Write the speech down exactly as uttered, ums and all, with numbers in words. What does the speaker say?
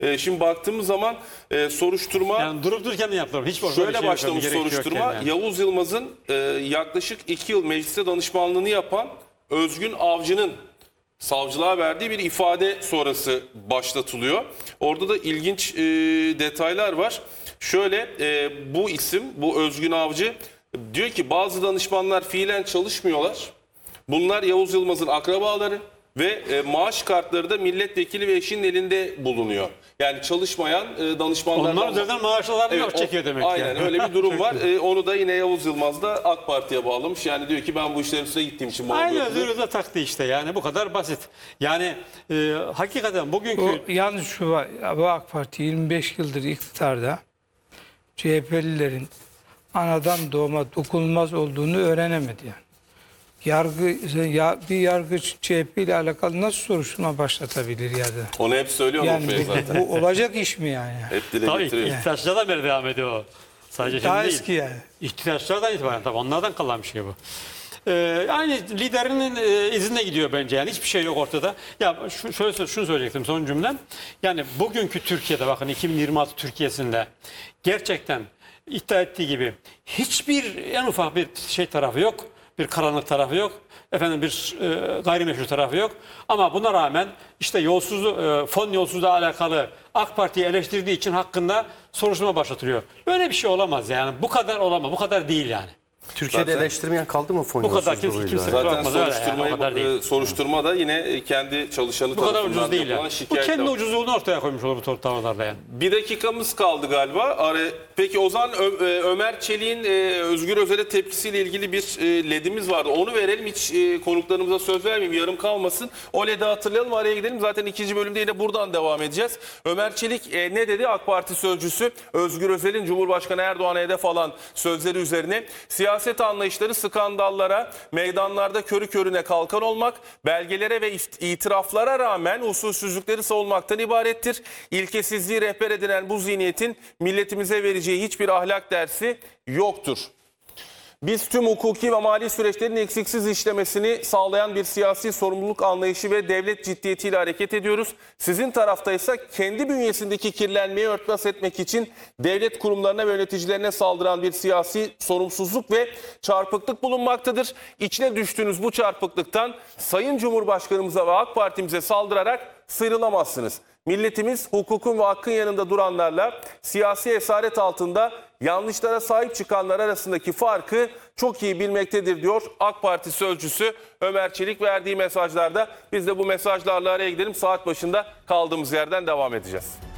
E, şimdi baktığımız zaman e, soruşturma... Yani durup dururken mi yaptılar? Hiç Şöyle şey başlamış soruşturma. Yani. Yavuz Yılmaz'ın e, yaklaşık iki yıl mecliste danışmanlığını yapan Özgün Avcı'nın savcılığa verdiği bir ifade sonrası başlatılıyor. Orada da ilginç e, detaylar var. Şöyle e, bu isim, bu Özgün Avcı diyor ki bazı danışmanlar fiilen çalışmıyorlar. Bunlar Yavuz Yılmaz'ın akrabaları ve e, maaş kartları da milletvekili ve eşinin elinde bulunuyor. Yani çalışmayan e, danışmanlardan... Onlar üzerinden maaşlarını evet, çekiyor demek ki. Aynen yani. Öyle bir durum var. E, onu da yine Yavuz Yılmaz da AK Parti'ye bağlamış. Yani diyor ki ben bu işlerin üstüne gittiğim için... Aynen özürü de taktı işte yani bu kadar basit. Yani e, hakikaten bugünkü... O, yalnız şu var, bu AK Parti yirmi beş yıldır iktidarda C H P'lilerin anadan doğma dokunulmaz olduğunu öğrenemedi yani. Yargı, ya, bir yargıç C H P ile alakalı nasıl soruşturma başlatabilir ya da? Onu hep söylüyor yani Bey zaten. Bu olacak iş mi yani? Hep dile tabii getiriyor. ihtiyaçlardan beri devam ediyor o. Sadece Daha şimdi eski değil. yani. İhtiyaçlardan itibaren tabii onlardan kalan bir şey bu. Ee, aynı liderinin e, izinde gidiyor bence yani hiçbir şey yok ortada. Ya şu, şöyle şunu söyleyecektim son cümlem. Yani bugünkü Türkiye'de bakın iki bin yirmi altı Türkiye'sinde gerçekten iddia ettiği gibi hiçbir en ufak bir şey tarafı yok. Bir karanlık tarafı yok. Efendim bir e, gayrimeşru tarafı yok. Ama buna rağmen işte yolsuzluğu, e, fon yolsuzluğu alakalı AK Parti'yi eleştirdiği için hakkında soruşturma başlatılıyor. Böyle bir şey olamaz yani. Bu kadar olamaz. Bu kadar değil yani. Türkiye'de Zaten, eleştirmeyen kaldı mı fon bu kadar kimse, yolsuzluğuyla? kimse zaten bırakmaz öyle soruşturmayı, yani, o kadar değil. e, soruşturma da yine kendi çalışanı Bu kadar tarafından ucuz değil yapılan yani. Bu şikayet kendi var. ucuzluğunu ortaya koymuş olur bu tavırlarda yani. Bir dakikamız kaldı galiba. Are- Peki Ozan Ö- e, Ömer Çelik'in e, Özgür Özel'e tepkisiyle ilgili bir e, ledimiz vardı. Onu verelim, hiç e, konuklarımıza söz vermeyeyim, yarım kalmasın. O ledi hatırlayalım, araya gidelim. Zaten ikinci bölümde yine buradan devam edeceğiz. Ömer Çelik e, ne dedi? AK Parti sözcüsü Özgür Özel'in Cumhurbaşkanı Erdoğan'a hedef alan sözleri üzerine siyaset anlayışları skandallara, meydanlarda körü körüne kalkan olmak, belgelere ve itiraflara rağmen usulsüzlükleri savunmaktan ibarettir. İlkesizliği rehber edinen bu zihniyetin milletimize vereceği hiçbir ahlak dersi yoktur. Biz tüm hukuki ve mali süreçlerin eksiksiz işlemesini sağlayan bir siyasi sorumluluk anlayışı ve devlet ciddiyetiyle hareket ediyoruz. Sizin taraftaysa kendi bünyesindeki kirlenmeyi örtbas etmek için devlet kurumlarına ve yöneticilerine saldıran bir siyasi sorumsuzluk ve çarpıklık bulunmaktadır. İçine düştüğünüz bu çarpıklıktan Sayın Cumhurbaşkanımıza ve AK Parti'mize saldırarak sıyrılamazsınız. Milletimiz hukukun ve hakkın yanında duranlarla siyasi esaret altında yanlışlara sahip çıkanlar arasındaki farkı çok iyi bilmektedir diyor AK Parti sözcüsü Ömer Çelik verdiği mesajlarda. Biz de bu mesajlarla araya gidelim, saat başında kaldığımız yerden devam edeceğiz.